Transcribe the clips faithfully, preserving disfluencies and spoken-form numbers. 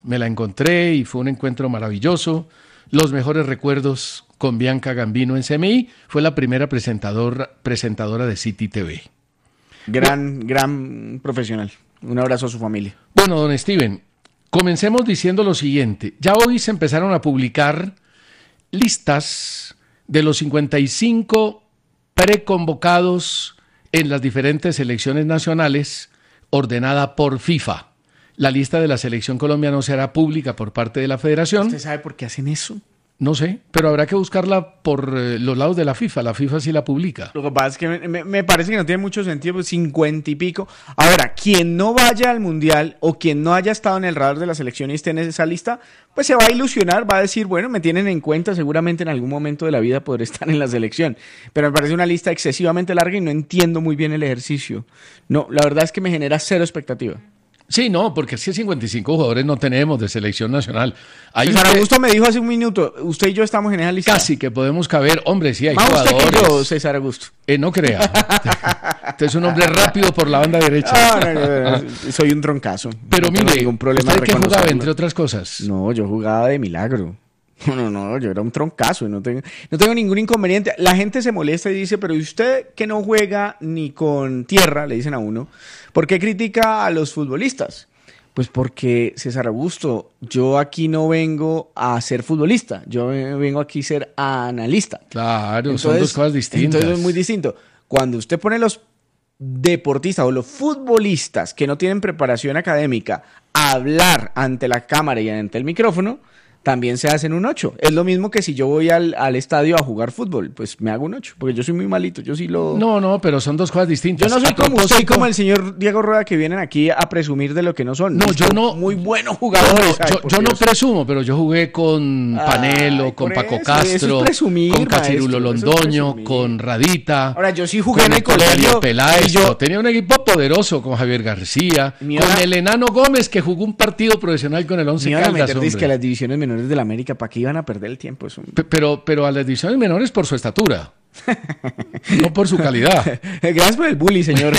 Me la encontré y fue un encuentro maravilloso. Los mejores recuerdos con Bianca Gambino en C M I. Fue la primera presentador, presentadora de City T V. Gran, bueno, gran profesional. Un abrazo a su familia. Bueno, don Steven, comencemos diciendo lo siguiente. Ya hoy se empezaron a publicar listas de los cincuenta y cinco preconvocados en las diferentes selecciones nacionales ordenada por FIFA. La lista de la selección colombiana no será pública por parte de la federación. ¿Usted sabe por qué hacen eso? No sé, pero habrá que buscarla por eh, los lados de la FIFA. La FIFA sí la publica. Lo que pasa es que me, me parece que no tiene mucho sentido, pues cincuenta y pico. Ahora, quien no vaya al Mundial o quien no haya estado en el radar de la selección y esté en esa lista, pues se va a ilusionar, va a decir, bueno, me tienen en cuenta, seguramente en algún momento de la vida podré estar en la selección. Pero me parece una lista excesivamente larga y no entiendo muy bien el ejercicio. No, la verdad es que me genera cero expectativa. Sí, no, porque es que cincuenta y cinco jugadores no tenemos de selección nacional. Hay César usted, Augusto me dijo hace un minuto, usted y yo estamos en esa lista. Casi que podemos caber, hombre, sí hay Más jugadores. Usted que yo, César Augusto. Eh, no crea. Usted es un hombre rápido por la banda derecha. Ah, no, no, no, soy un troncazo. Pero no mire, ningún problema ¿usted qué jugaba, entre otras cosas? No, yo jugaba de milagro. No, no, no, yo era un troncazo y no tengo, no tengo ningún inconveniente. La gente se molesta y dice, pero ¿y usted que no juega ni con tierra? Le dicen a uno. ¿Por qué critica a los futbolistas? Pues porque, César Augusto, yo aquí no vengo a ser futbolista, yo vengo aquí a ser analista. Claro, entonces, son dos cosas distintas. Entonces es muy distinto. Cuando usted pone los deportistas o los futbolistas que no tienen preparación académica a hablar ante la cámara y ante el micrófono, también se hacen un ocho. Es lo mismo que si yo voy al, al estadio a jugar fútbol, pues me hago un ocho, porque yo soy muy malito, yo sí lo... No, no, pero son dos cosas distintas. Yo no soy como usted y como el señor Diego Rueda que vienen aquí a presumir de lo que no son. No, yo no... Muy buenos jugadores. No, yo, yo no presumo, pero yo jugué con Panelo, Ay, con Paco eso, Castro, eso es presumir, con Cachirulo Londoño, es con Radita. Ahora, yo sí jugué en el colegio. Peláez, yo tenía un equipo poderoso con Javier García, con hora... el Enano Gómez, que jugó un partido profesional con el Once Caldas. Me que las divisiones menores de la América, ¿para que iban a perder el tiempo? Eso... Pero, pero a las divisiones menores por su estatura, no por su calidad. Gracias por el bully, señor.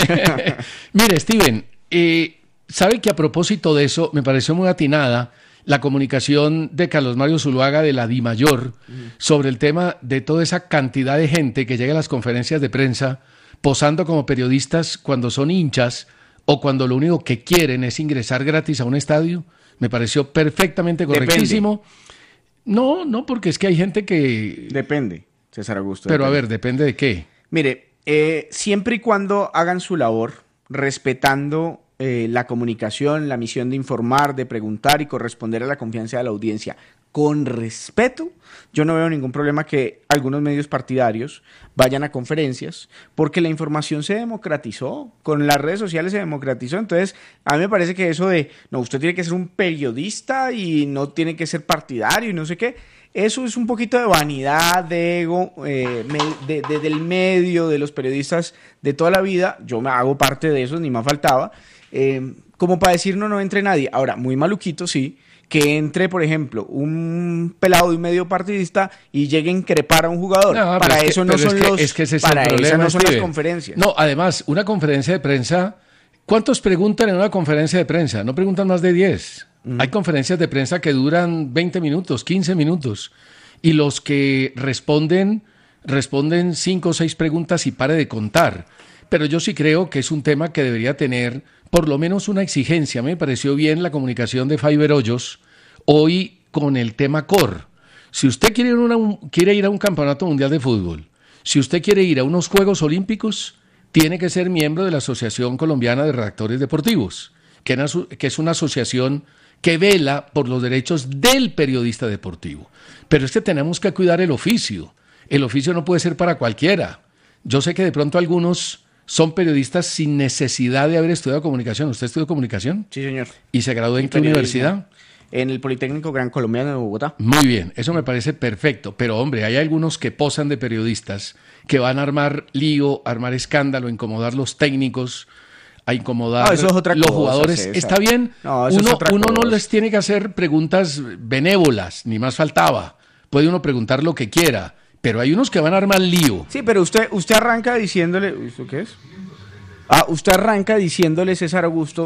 Mire, Steven, eh, ¿sabe que a propósito de eso me pareció muy atinada la comunicación de Carlos Mario Zuluaga de la DIMAYOR uh-huh. sobre el tema de toda esa cantidad de gente que llega a las conferencias de prensa posando como periodistas cuando son hinchas o cuando lo único que quieren es ingresar gratis a un estadio? Me pareció perfectamente correctísimo. Depende. No, no, porque es que hay gente que... Depende, César Augusto. Pero depende. a ver, ¿depende de qué? Mire, eh, siempre y cuando hagan su labor, respetando eh, la comunicación, la misión de informar, de preguntar y corresponder a la confianza de la audiencia, con respeto, yo no veo ningún problema que algunos medios partidarios vayan a conferencias, porque la información se democratizó, con las redes sociales se democratizó. Entonces, a mí me parece que eso de, no, usted tiene que ser un periodista y no tiene que ser partidario y no sé qué, eso es un poquito de vanidad, de ego, eh, de, de, del medio, de los periodistas de toda la vida. Yo me hago parte de eso, ni más faltaba, eh, como para decir, no, no entre nadie. Ahora, muy maluquito, sí, que entre, por ejemplo, un pelado de un medio partidista y llegue a increpar a un jugador. No, para eso que, no son es los que, es que ese es para el problema, eso no son Steven. las conferencias. No, además, una conferencia de prensa, ¿cuántos preguntan en una conferencia de prensa? No preguntan más de diez. Mm. Hay conferencias de prensa que duran veinte minutos, quince minutos, y los que responden, responden cinco o seis preguntas y pare de contar. Pero yo sí creo que es un tema que debería tener por lo menos una exigencia. Me pareció bien la comunicación de Faiber Hoyos hoy con el tema C O R. Si usted quiere ir, una, quiere ir a un campeonato mundial de fútbol, si usted quiere ir a unos Juegos Olímpicos, tiene que ser miembro de la Asociación Colombiana de Redactores Deportivos, que es una asociación que vela por los derechos del periodista deportivo. Pero es que tenemos que cuidar el oficio. El oficio no puede ser para cualquiera. Yo sé que de pronto algunos son periodistas sin necesidad de haber estudiado comunicación. ¿Usted estudió comunicación? Sí, señor. ¿Y se graduó en qué universidad? En el Politécnico Gran Colombiano de Bogotá. Muy bien, eso me parece perfecto. Pero, hombre, hay algunos que posan de periodistas que van a armar lío, armar escándalo, incomodar los técnicos, a incomodar no, eso es otra los cosa, jugadores. César. Está bien, no, eso uno, es otra uno cosa. no les tiene que hacer preguntas benévolas, ni más faltaba. Puede uno preguntar lo que quiera, pero hay unos que van a armar lío. Sí, pero usted, usted arranca diciéndole... ¿Esto qué es? Ah, usted arranca diciéndole, César Augusto,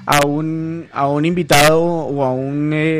a un, a un invitado o a un... Eh,